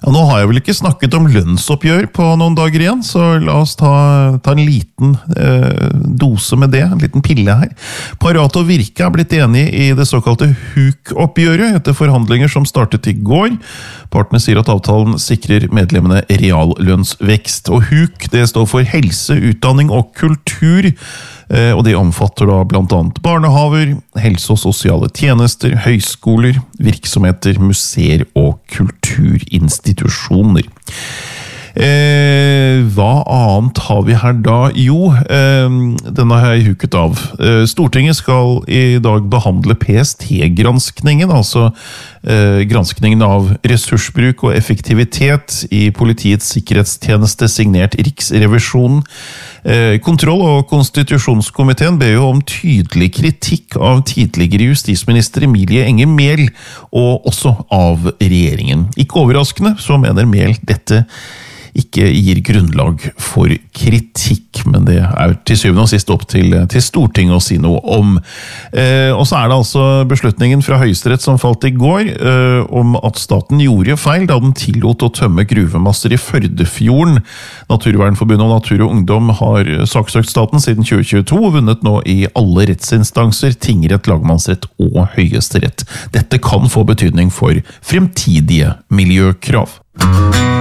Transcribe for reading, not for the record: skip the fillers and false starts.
Ja, nå har jeg vel ikke snakket om lønnsoppgjør på noen dager igjen, så la oss ta en liten dose med det, en liten pille her. Parat og Virke er blitt enige i det såkalte HUK-oppgjøret etter forhandlinger som startet i går. Partene sier at avtalen sikrer medlemmene reallønnsvekst. Og HUK, det står for helse, utdanning og kultur, og det omfatter da blant annet barnehaver, helse- og sosiale tjenester, høyskoler, virksomheter, museer og kulturinstitusjoner. Hva annet har vi her da? Jo, denne har jeg huket av. Stortinget skal i dag behandle PST-granskningen, altså granskningen av ressursbruk og effektivitet i Politiets sikkerhetstjeneste signert Riksrevisjonen. Kontroll- og konstitusjonskomiteen ber jo om tydelig kritikk av tidligere justisminister Emilie Enger Mehl, og også av regjeringen. Ikke overraskende, så mener Mehl dette ikke gir grunnlag for kritikk, men det er til syvende og sist opp til Stortinget å si noe om. Og så er det altså beslutningen fra Høyesterett som falt i går, om at staten gjorde feil da den tillot å tømme gruvemasser i Førdefjorden. Naturvernforbundet og Natur og Ungdom har saksøkt staten siden 2022, og vunnet nå i alle rettsinstanser, tingrett, lagmannsrett og Høyesterett. Dette kan få betydning for fremtidige miljøkrav.